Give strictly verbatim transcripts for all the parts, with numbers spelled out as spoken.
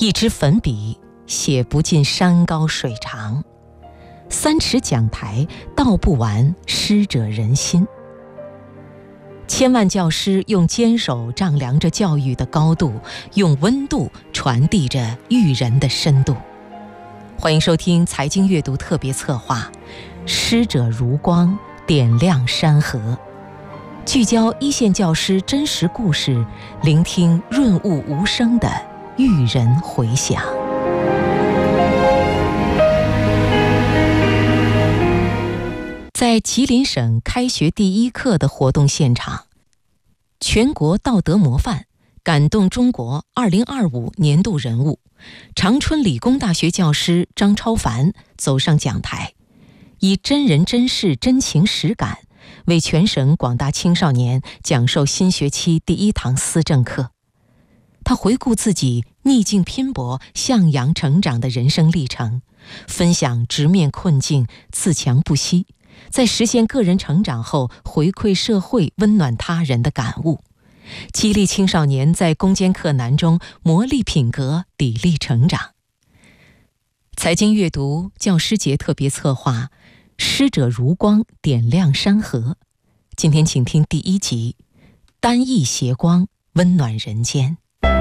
一支粉笔写不尽山高水长，三尺讲台道不完师者仁心。千万教师用坚守丈量着教育的高度，用温度传递着育人的深度。欢迎收听财经阅读特别策划《师者如光，点亮山河》，聚焦一线教师真实故事，聆听润物无声的育人回响。在吉林省开学第一课的活动现场，全国道德模范感动中国二零二五年度人物，长春理工大学教师张超凡走上讲台，以真人真事真情实感为全省广大青少年讲授新学期第一堂思政课。他回顾自己逆境拼搏、向阳成长的人生历程，分享直面困境、自强不息，在实现个人成长后回馈社会、温暖他人的感悟，激励青少年在攻坚克难中磨砺品格、砥砺成长。财经阅读教师节特别策划，师者如光，点亮山河。今天请听第一集，单翼斜光，温暖人间。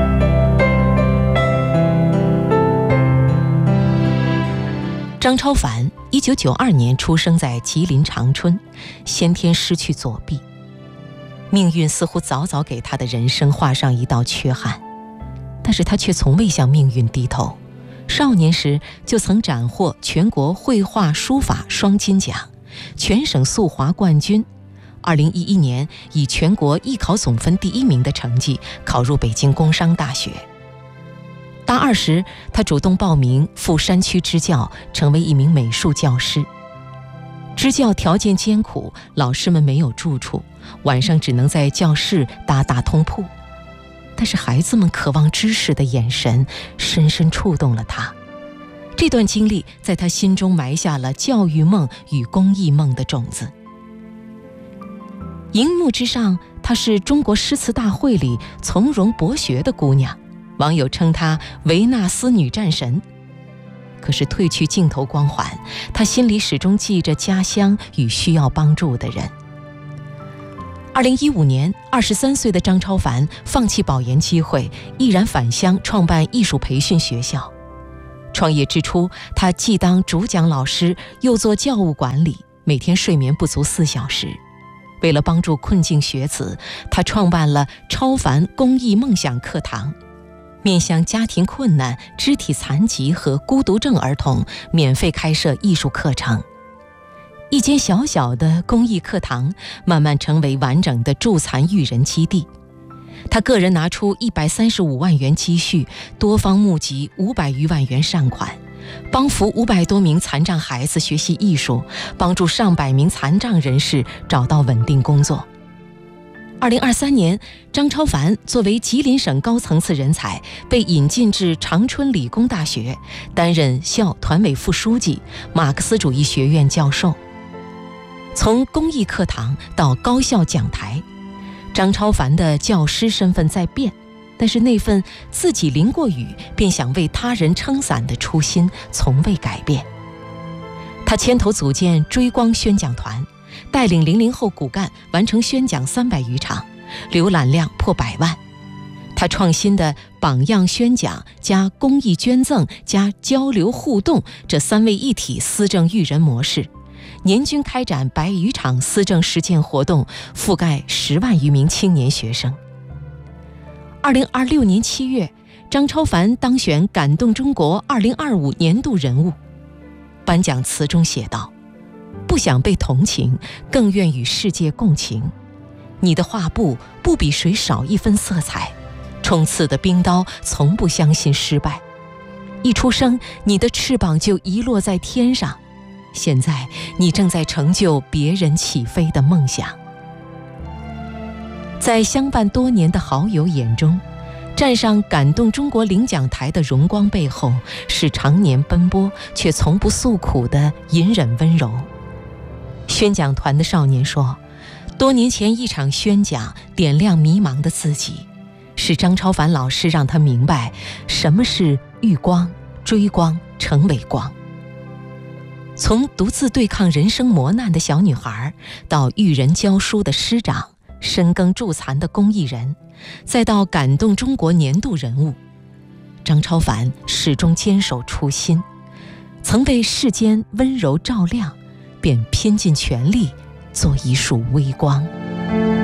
张超凡一九九二年出生在吉林长春，先天失去左臂，命运似乎早早给他的人生画上一道缺憾，但是他却从未向命运低头。少年时就曾斩获全国绘画书法双金奖，全省速滑冠军。二零一一年以全国艺考总分第一名的成绩考入北京工商大学。大二时，他主动报名赴山区支教，成为一名美术教师。支教条件艰苦，老师们没有住处，晚上只能在教室搭大通铺。但是孩子们渴望知识的眼神深深触动了他。这段经历在他心中埋下了教育梦与公益梦的种子。荧幕之上，她是中国诗词大会里从容博学的姑娘，网友称她维纳斯女战神。可是褪去镜头光环，她心里始终记着家乡与需要帮助的人。二零一五年，二十三岁的张超凡放弃保研机会，毅然返乡创办艺术培训学校。创业之初，他既当主讲老师，又做教务管理，每天睡眠不足四小时。为了帮助困境学子，他创办了超凡公益梦想课堂，面向家庭困难、肢体残疾和孤独症儿童免费开设艺术课程。一间小小的公益课堂慢慢成为完整的助残育人基地。他个人拿出一百三十五万元积蓄，多方募集五百余万元善款，帮扶五百多名残障孩子学习艺术，帮助上百名残障人士找到稳定工作。二零二三年，张超凡作为吉林省高层次人才，被引进至长春理工大学，担任校团委副书记、马克思主义学院教授。从公益课堂到高校讲台，张超凡的教师身份在变，但是那份自己淋过雨便想为他人撑伞的初心从未改变。他牵头组建追光宣讲团，带领零零后骨干完成宣讲三百余场，浏览量破百万。他创新的榜样宣讲加公益捐赠加交流互动这三位一体思政育人模式，年均开展百余场思政实践活动，覆盖十万余名青年学生。二零二六年七月，张超凡当选感动中国二零二五年度人物。颁奖词中写道：不想被同情，更愿与世界共情。你的画布不比谁少一分色彩，冲刺的冰刀从不相信失败。一出生，你的翅膀就遗落在天上，现在你正在成就别人起飞的梦想。在相伴多年的好友眼中，站上感动中国领奖台的荣光背后，是常年奔波却从不诉苦的隐忍温柔。宣讲团的少年说，多年前一场宣讲点亮迷茫的自己，是是张超凡老师让他明白什么是遇光、追光、成为光。从独自对抗人生磨难的小女孩，到育人教书的师长，深耕助残的公益人，再到感动中国年度人物，张超凡始终坚守初心，曾被世间温柔照亮，便拼尽全力做一束微光。